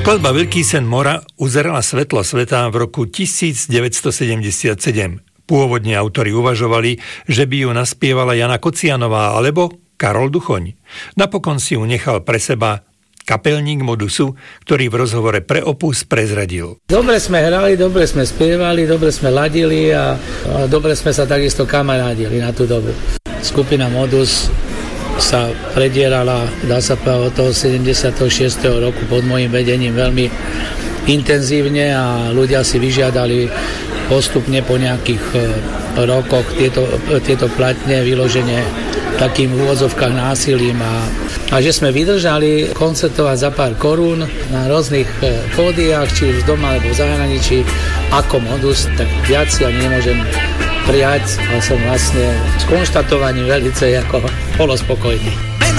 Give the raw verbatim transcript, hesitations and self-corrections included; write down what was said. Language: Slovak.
Skladba Veľký sen mora uzerala svetlo sveta v roku devätnásťstosedemdesiatsedem. Pôvodne autori uvažovali, že by ju naspievala Jana Kocianová alebo Karol Duchoň. Napokon si ju nechal pre seba kapelník Modusu, ktorý v rozhovore pre Opus prezradil. Dobre sme hrali, dobre sme spievali, dobre sme ladili a, a dobre sme sa takisto kamarádili na tú dobu. Skupina Modus sa predierala, dá sa povedať, od toho sedemdesiateho šiesteho roku pod môjim vedením veľmi intenzívne a ľudia si vyžiadali postupne po nejakých rokoch tieto, tieto platne vyloženie takým v úvodzovkách násilím a, a že sme vydržali koncertovať za pár korún na rôznych pódiách, či už doma alebo v zahraničí ako Modus, tak viac ja nemôžem prijať a som vlastne s konštatovaním veľmi ako polospokojný.